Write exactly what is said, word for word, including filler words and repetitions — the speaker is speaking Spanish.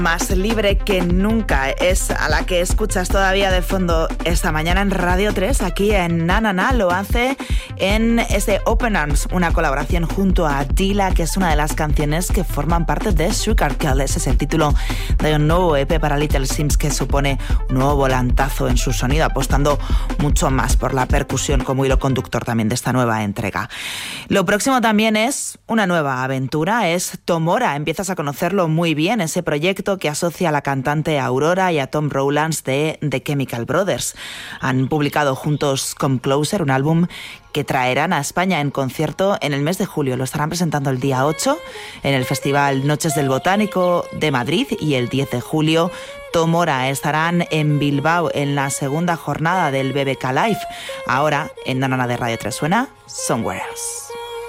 Más libre que nunca es a la que escuchas todavía de fondo esta mañana en Radio tres, aquí en Na Na Na. Lo hace en ese Open Arms, una colaboración junto a Dila, que es una de las canciones que forman parte de Sugar Girl. Ese es el título de un nuevo E P para Little Sims, que supone un nuevo volantazo en su sonido, apostando mucho más por la percusión como hilo conductor también de esta nueva entrega. Lo próximo también es una nueva aventura, es Tomora. Empiezas a conocerlo muy bien, ese proyecto que asocia a la cantante Aurora y a Tom Rowlands de The Chemical Brothers. Han publicado juntos Come Closer, un álbum que traerán a España en concierto en el mes de julio. Lo estarán presentando el día ocho en el Festival Noches del Botánico de Madrid, y el diez de julio Tomora estarán en Bilbao en la segunda jornada del B B K Live. Ahora en Na Na Na de Radio tres suena Somewhere Else.